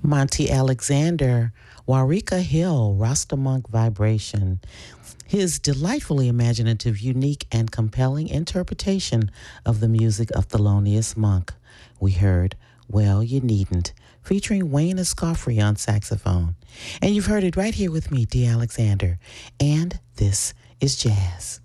Monty Alexander, Warika Hill, Rastamonk Vibration. His delightfully imaginative, unique, and compelling interpretation of the music of Thelonious Monk. We heard Well, You Needn't, featuring Wayne Escoffery on saxophone. And you've heard it right here with me, Dee Alexander. And this is Jazz.